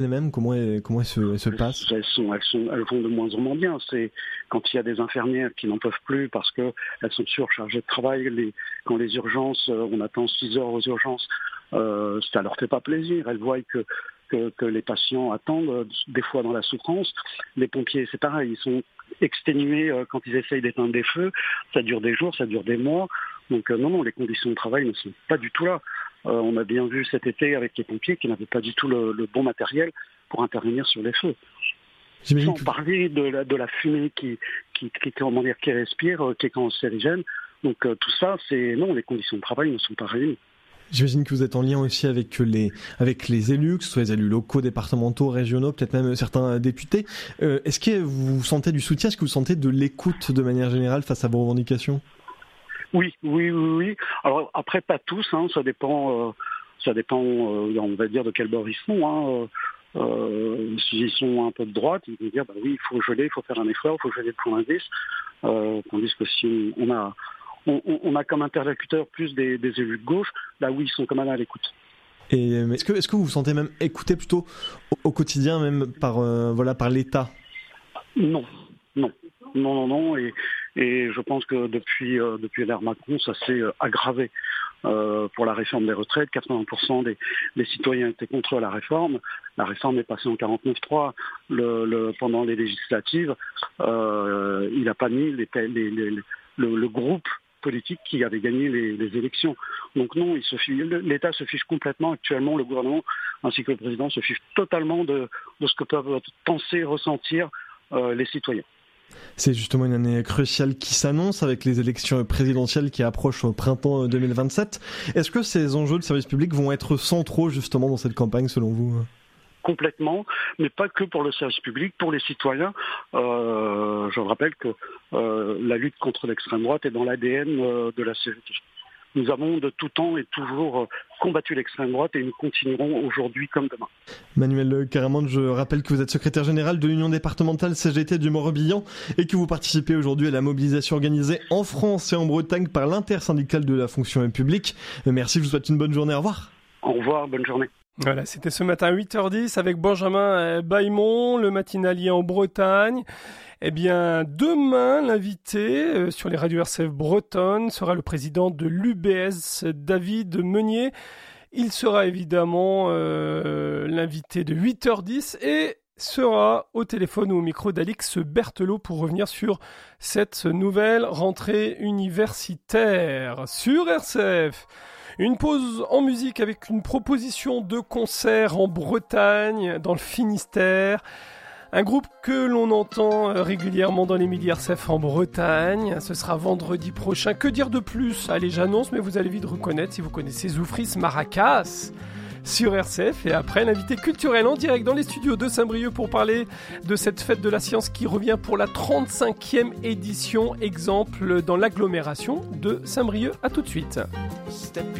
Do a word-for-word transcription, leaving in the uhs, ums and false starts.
les mêmes, comment elles, comment elles se, elles se passent? Elles sont, elles sont, elles vont de moins en moins bien. C'est quand il y a des infirmières qui n'en peuvent plus parce que elles sont surchargées de travail. Les, quand les urgences, on attend six heures aux urgences, euh, ça leur fait pas plaisir. Elles voient que, que que les patients attendent, des fois dans la souffrance. Les pompiers, c'est pareil, ils sont exténués quand ils essayent d'éteindre des feux. Ça dure des jours, ça dure des mois. Donc euh, non, non, les conditions de travail ne sont pas du tout là. Euh, on a bien vu cet été avec les pompiers qui n'avaient pas du tout le, le bon matériel pour intervenir sur les feux. J'imagine Sans que... parler de la, de la fumée qui, qui, qui, comment dire, qui respire, euh, qui est cancérigène. Donc euh, tout ça, c'est non, les conditions de travail ne sont pas réunies. J'imagine que vous êtes en lien aussi avec les, avec les élus, que ce soit les élus locaux, départementaux, régionaux, peut-être même certains députés. Euh, est-ce que vous sentez du soutien? Est-ce que vous sentez de l'écoute de manière générale face à vos revendications? Oui, oui, oui, oui. Alors après, pas tous, hein, ça dépend, euh, ça dépend, euh, on va dire de quel bord ils sont. Hein. Euh, S'ils sont un peu de droite, ils vont dire, bah oui, il faut geler, il faut faire un effort, il faut geler le point d'indice. Euh, tandis que si on a, on, on a comme interlocuteur plus des, des élus de gauche, là oui, ils sont quand même à l'écoute. Et est-ce que, est-ce que vous vous sentez même écouté plutôt au, au quotidien, même par, euh, voilà, par l'État? Non, non, non, non, non. Et, Et je pense que depuis, euh, depuis l'ère Macron, ça s'est euh, aggravé. Euh, pour la réforme des retraites, quatre-vingts pour cent des, des citoyens étaient contre la réforme. La réforme est passée en quarante-neuf trois le, le, pendant les législatives. Euh, il n'a pas mis les, les, les, le, le groupe politique qui avait gagné les, les élections. Donc non, il se fiche, l'État se fiche complètement actuellement, le gouvernement ainsi que le président se fichent totalement de, de ce que peuvent penser, ressentir euh, les citoyens. C'est justement une année cruciale qui s'annonce avec les élections présidentielles qui approchent au printemps deux mille vingt-sept. Est-ce que ces enjeux de service public vont être centraux justement dans cette campagne selon vous ? Complètement, mais pas que pour le service public, pour les citoyens. Euh, je rappelle que euh, la lutte contre l'extrême droite est dans l'A D N euh, de la C G T. Nous avons de tout temps et toujours combattu l'extrême droite et nous continuerons aujourd'hui comme demain. Manuel Caramande, je rappelle que vous êtes secrétaire général de l'Union départementale C G T du Morbihan et que vous participez aujourd'hui à la mobilisation organisée en France et en Bretagne par l'intersyndicale de la fonction publique. Merci, je vous souhaite une bonne journée. Au revoir. Au revoir, bonne journée. Voilà, c'était ce matin à huit heures dix avec Benjamin Bailmont, le matinalier en Bretagne. Eh bien, demain, l'invité euh, sur les radios R C F bretonnes sera le président de l'U B S, David Meunier. Il sera évidemment euh, l'invité de huit heures dix et sera au téléphone ou au micro d'Alix Berthelot pour revenir sur cette nouvelle rentrée universitaire sur R C F. Une pause en musique avec une proposition de concert en Bretagne, dans le Finistère. Un groupe que l'on entend régulièrement dans les midi R C F en Bretagne. Ce sera vendredi prochain. Que dire de plus ? Allez, j'annonce, mais vous allez vite reconnaître si vous connaissez Zoufris Maracas sur R C F. Et après, l'invité culturel en direct dans les studios de Saint-Brieuc pour parler de cette fête de la science qui revient pour la trente-cinquième édition. Exemple dans l'agglomération de Saint-Brieuc. À tout de suite. Step